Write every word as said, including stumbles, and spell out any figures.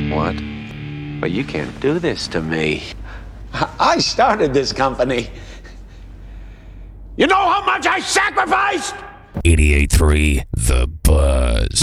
What? But you can't do this to me. I started this company. You know how much I sacrificed? eighty-eight point three The Buzz.